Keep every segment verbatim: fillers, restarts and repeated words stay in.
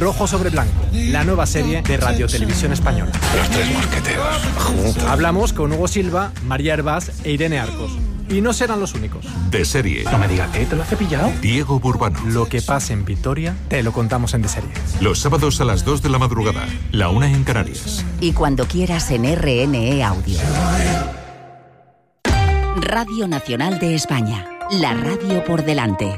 Rojo sobre Blanco, la nueva serie de Radio Televisión Española. Los tres mosqueteros, juntos. Hablamos con Hugo Silva, María Hervás e Irene Arcos. Y no serán los únicos. De serie. No me digas que te lo has cepillado. Diego Burbano. Lo que pasa en Vitoria, te lo contamos en De Serie. Los sábados a las dos de la madrugada, la una en Canarias. Y cuando quieras en R N E Audio. Radio Nacional de España. La radio por delante.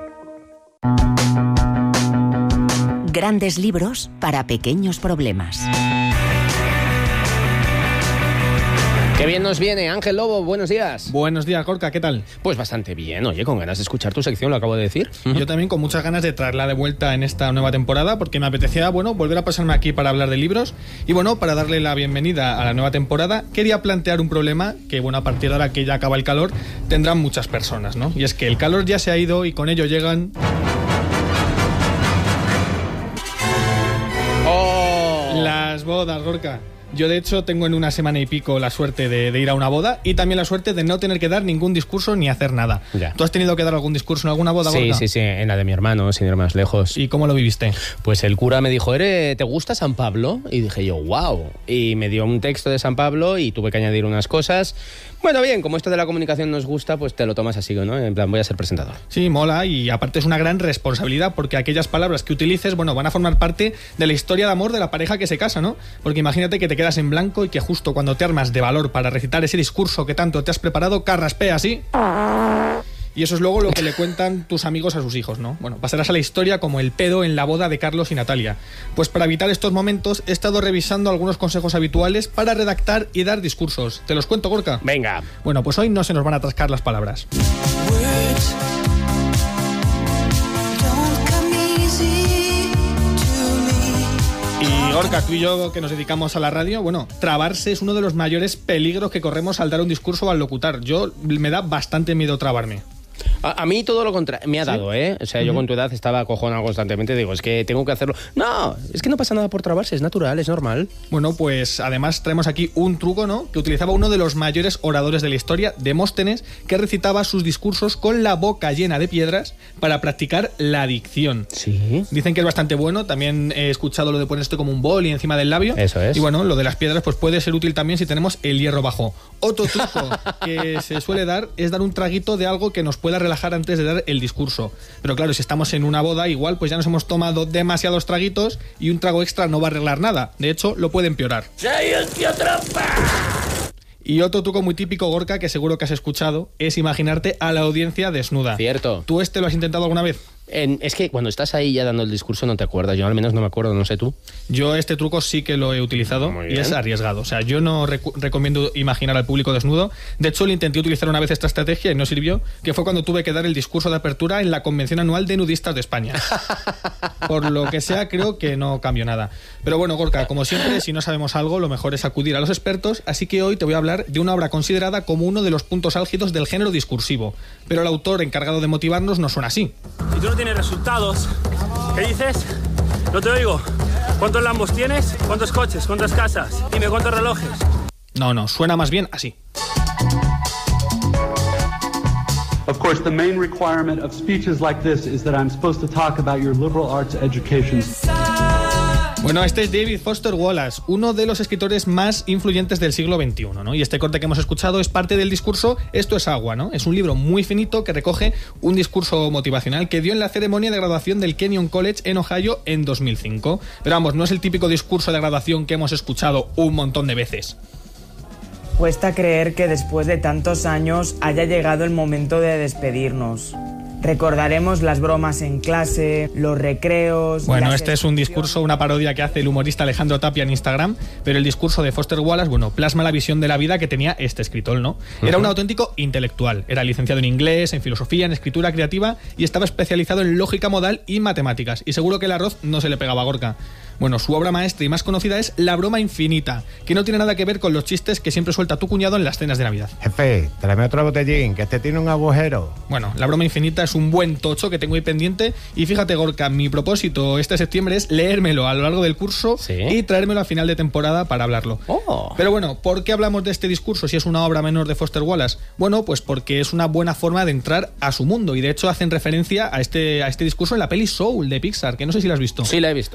Grandes libros para pequeños problemas. Qué bien nos viene, Ángel Lobo, buenos días. Buenos días, Gorka, ¿qué tal? Pues bastante bien, oye, con ganas de escuchar tu sección, lo acabo de decir. Yo también con muchas ganas de traerla de vuelta en esta nueva temporada, porque me apetecía, bueno, volver a pasarme aquí para hablar de libros. Y bueno, para darle la bienvenida a la nueva temporada, quería plantear un problema que, bueno, a partir de ahora que ya acaba el calor, tendrán muchas personas, ¿no? Y es que el calor ya se ha ido y con ello llegan... ¡Oh! Las bodas, Gorka. Yo, de hecho, tengo en una semana y pico la suerte de, de ir a una boda y también la suerte de no tener que dar ningún discurso ni hacer nada. Ya. ¿Tú has tenido que dar algún discurso en alguna boda, Sí, Gorka? sí, sí, en la de mi hermano, sin ir más lejos. ¿Y cómo lo viviste? Pues el cura me dijo, ¿Eres, ¿te gusta San Pablo? Y dije yo, wow. Y me dio un texto de San Pablo y tuve que añadir unas cosas. Bueno, bien, como esto de la comunicación nos gusta, pues te lo tomas así, ¿no? En plan, voy a ser presentador. Sí, mola, y aparte es una gran responsabilidad porque aquellas palabras que utilices, bueno, van a formar parte de la historia de amor de la pareja que se casa, ¿no? Porque imagínate que te quedas en blanco y que justo cuando te armas de valor para recitar ese discurso que tanto te has preparado, carraspea así. Y eso es luego lo que le cuentan tus amigos a sus hijos, ¿no? Bueno, pasarás a la historia como el pedo en la boda de Carlos y Natalia. Pues para evitar estos momentos he estado revisando algunos consejos habituales para redactar y dar discursos. ¿Te los cuento, Gorka? Venga. Bueno, pues hoy no se nos van a atascar las palabras. Y Gorka, tú y yo que nos dedicamos a la radio, bueno, trabarse es uno de los mayores peligros que corremos al dar un discurso o al locutar. Yo me da bastante miedo trabarme. A, a mí todo lo contrario, me ha dado, ¿Sí? ¿eh? O sea, yo Uh-huh. con tu edad estaba acojonado constantemente, digo, es que tengo que hacerlo. No, es que no pasa nada por trabarse, es natural, es normal. Bueno, pues además traemos aquí un truco, ¿no? Que utilizaba uno de los mayores oradores de la historia, Demóstenes, que recitaba sus discursos con la boca llena de piedras para practicar la dicción. Sí. Dicen que es bastante bueno, también he escuchado lo de poner esto como un boli encima del labio. Eso es. Y bueno, lo de las piedras pues puede ser útil también si tenemos el hierro bajo. Otro truco que se suele dar es dar un traguito de algo que nos pueda relajar antes de dar el discurso. Pero claro, si estamos en una boda, igual pues ya nos hemos tomado demasiados traguitos y un trago extra no va a arreglar nada. De hecho, lo puede empeorar. ¡Soy el tío Trampa! Y otro truco muy típico, Gorka, que seguro que has escuchado, es imaginarte a la audiencia desnuda. Cierto. ¿Tú este lo has intentado alguna vez? En, es que cuando estás ahí ya dando el discurso no te acuerdas, yo al menos no me acuerdo, no sé tú. Yo este truco sí que lo he utilizado Muy y bien. es arriesgado. O sea, yo no recu- recomiendo imaginar al público desnudo. De hecho, lo intenté utilizar una vez esta estrategia y no sirvió, que fue cuando tuve que dar el discurso de apertura en la Convención Anual de Nudistas de España. Por lo que sea, creo que no cambió nada. Pero bueno, Gorka, como siempre, si no sabemos algo, lo mejor es acudir a los expertos, así que hoy te voy a hablar de una obra considerada como uno de los puntos álgidos del género discursivo. Pero el autor encargado de motivarnos no suena así. Si tú no tienes resultados, ¿qué dices? No te oigo. ¿Cuántos Lambos tienes? ¿Cuántos coches? ¿Cuántas casas? Dime, ¿cuántos relojes? No, no, suena más bien así. Of course, the main requirement of speeches like this is that I'm supposed to talk about your liberal arts education. Bueno, este es David Foster Wallace, uno de los escritores más influyentes del siglo veintiuno, ¿no? Y este corte que hemos escuchado es parte del discurso Esto es agua, ¿no? Es un libro muy finito que recoge un discurso motivacional que dio en la ceremonia de graduación del Kenyon College en Ohio en dos mil cinco. Pero vamos, no es el típico discurso de graduación que hemos escuchado un montón de veces. Cuesta creer que después de tantos años haya llegado el momento de despedirnos. Recordaremos las bromas en clase, los recreos... Bueno, las este es un discurso, una parodia que hace el humorista Alejandro Tapia en Instagram, pero el discurso de Foster Wallace, bueno, plasma la visión de la vida que tenía este escritor, ¿no? Era un auténtico intelectual, era licenciado en inglés, en filosofía, en escritura creativa y estaba especializado en lógica modal y matemáticas, y seguro que el arroz no se le pegaba a Gorka. Bueno, su obra maestra y más conocida es La broma infinita, que no tiene nada que ver con los chistes que siempre suelta tu cuñado en las cenas de Navidad. Jefe, tráeme otro botellín, que este tiene un agujero. Bueno, La broma infinita es un buen tocho que tengo ahí pendiente y fíjate, Gorka, mi propósito este septiembre es leérmelo a lo largo del curso ¿Sí? y traérmelo a final de temporada para hablarlo. Oh. Pero bueno, ¿por qué hablamos de este discurso si es una obra menor de Foster Wallace? Bueno, pues porque es una buena forma de entrar a su mundo y de hecho hacen referencia a este, a este discurso en la peli Soul de Pixar, que no sé si la has visto. Sí, la he visto.